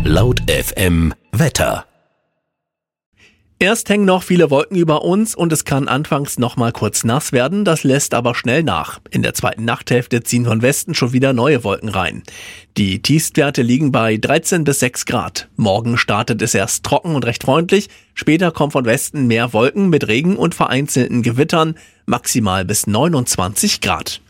Laut FM Wetter. Erst hängen noch viele Wolken über uns und es kann anfangs noch mal kurz nass werden, das lässt aber schnell nach. In der zweiten Nachthälfte ziehen von Westen schon wieder neue Wolken rein. Die Tiefstwerte liegen bei 13 bis 6 Grad. Morgen startet es erst trocken und recht freundlich, später kommen von Westen mehr Wolken mit Regen und vereinzelten Gewittern, maximal bis 29 Grad.